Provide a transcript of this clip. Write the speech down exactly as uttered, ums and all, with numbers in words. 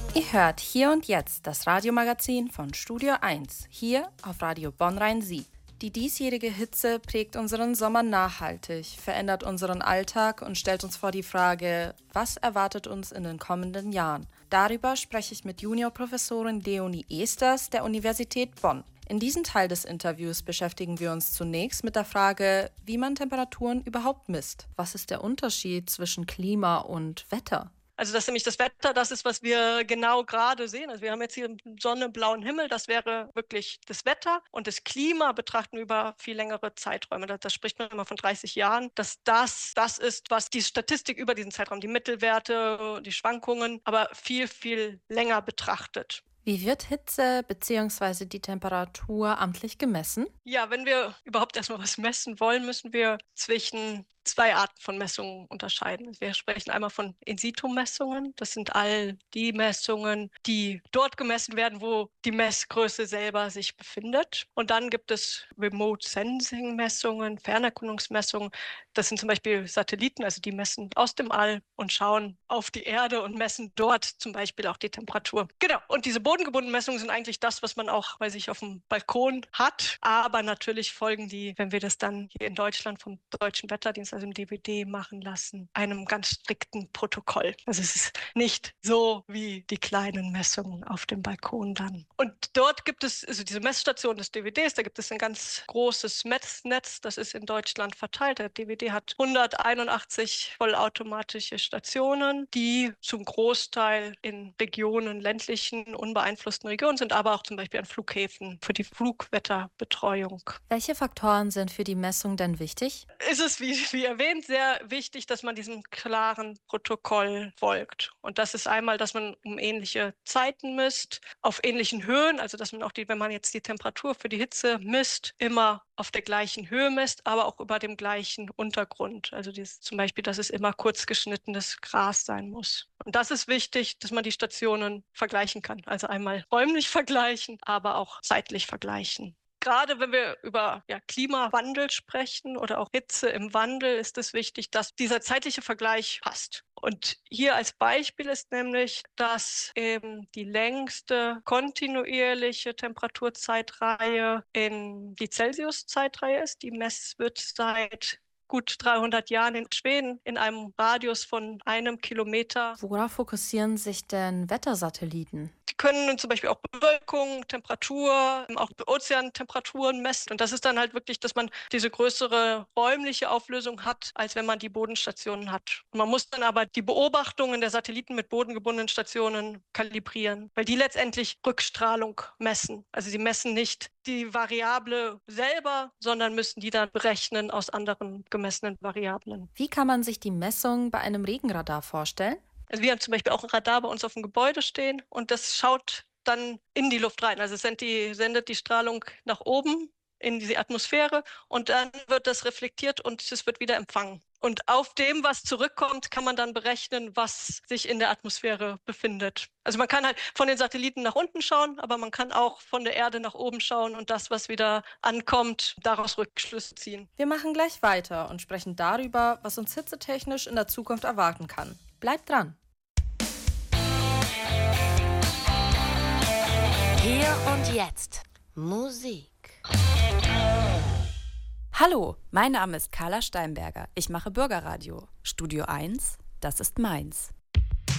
Ihr hört Hier und Jetzt das Radiomagazin von Studio eins, hier auf Radio Bonn-Rhein-Sieg. Die diesjährige Hitze prägt unseren Sommer nachhaltig, verändert unseren Alltag und stellt uns vor die Frage, was erwartet uns in den kommenden Jahren? Darüber spreche ich mit Juniorprofessorin Leonie Esters der Universität Bonn. In diesem Teil des Interviews beschäftigen wir uns zunächst mit der Frage, wie man Temperaturen überhaupt misst. Was ist der Unterschied zwischen Klima und Wetter? Also das ist nämlich das Wetter, das ist, was wir genau gerade sehen. Also wir haben jetzt hier Sonne, blauen Himmel, das wäre wirklich das Wetter. Und das Klima betrachten wir über viel längere Zeiträume. Da, da spricht man immer von dreißig Jahren, dass das das ist, was die Statistik über diesen Zeitraum, die Mittelwerte, die Schwankungen, aber viel, viel länger betrachtet. Wie wird Hitze bzw. die Temperatur amtlich gemessen? Ja, wenn wir überhaupt erstmal was messen wollen, müssen wir zwischen zwei Arten von Messungen unterscheiden. Wir sprechen einmal von In-situ-Messungen. Das sind all die Messungen, die dort gemessen werden, wo die Messgröße selber sich befindet. Und dann gibt es Remote-Sensing-Messungen, Fernerkundungsmessungen. Das sind zum Beispiel Satelliten, also die messen aus dem All und schauen auf die Erde und messen dort zum Beispiel auch die Temperatur. Genau, und diese bodengebundenen Messungen sind eigentlich das, was man auch bei sich auf dem Balkon hat. Aber natürlich folgen die, wenn wir das dann hier in Deutschland vom Deutschen Wetterdienst, also im D W D, machen lassen, einem ganz strikten Protokoll. Also es ist nicht so wie die kleinen Messungen auf dem Balkon dann. Und dort gibt es also diese Messstation des D W Ds, da gibt es ein ganz großes Messnetz, das ist in Deutschland verteilt. Der D W D hat hunderteinundachtzig vollautomatische Stationen, die zum Großteil in Regionen, ländlichen, unbeeinflussten Regionen sind, aber auch zum Beispiel an Flughäfen für die Flugwetterbetreuung. Welche Faktoren sind für die Messung denn wichtig? Ist es, wie, wie erwähnt, sehr wichtig, dass man diesem klaren Protokoll folgt. Und das ist einmal, dass man um ähnliche Zeiten misst, auf ähnlichen Höhen, also dass man auch die, wenn man jetzt die Temperatur für die Hitze misst, immer auf der gleichen Höhe misst, aber auch über dem gleichen Untergrund. Also dieses, zum Beispiel, dass es immer kurz geschnittenes Gras sein muss. Und das ist wichtig, dass man die Stationen vergleichen kann. Also einmal räumlich vergleichen, aber auch zeitlich vergleichen. Gerade wenn wir über ja, Klimawandel sprechen oder auch Hitze im Wandel, ist es wichtig, dass dieser zeitliche Vergleich passt. Und hier als Beispiel ist nämlich, dass eben die längste kontinuierliche Temperaturzeitreihe in die Celsius-Zeitreihe ist. Die Mess wird seit gut dreihundert Jahren in Schweden in einem Radius von einem Kilometer. Worauf fokussieren sich denn Wettersatelliten? Die können zum Beispiel auch Bewölkung, Temperatur, auch Ozeantemperaturen messen. Und das ist dann halt wirklich, dass man diese größere räumliche Auflösung hat, als wenn man die Bodenstationen hat. Und man muss dann aber die Beobachtungen der Satelliten mit bodengebundenen Stationen kalibrieren, weil die letztendlich Rückstrahlung messen. Also sie messen nicht die Variable selber, sondern müssen die dann berechnen aus anderen gemessenen Variablen. Wie kann man sich die Messung bei einem Regenradar vorstellen? Also wir haben zum Beispiel auch ein Radar bei uns auf dem Gebäude stehen und das schaut dann in die Luft rein. Also es sendet die, sendet die Strahlung nach oben in die Atmosphäre und dann wird das reflektiert und es wird wieder empfangen. Und auf dem, was zurückkommt, kann man dann berechnen, was sich in der Atmosphäre befindet. Also man kann halt von den Satelliten nach unten schauen, aber man kann auch von der Erde nach oben schauen und das, was wieder ankommt, daraus Rückschlüsse ziehen. Wir machen gleich weiter und sprechen darüber, was uns hitzetechnisch in der Zukunft erwarten kann. Bleibt dran! Hier und jetzt Musik. Hallo, mein Name ist Carla Steinberger. Ich mache Bürgerradio. Studio eins, das ist meins.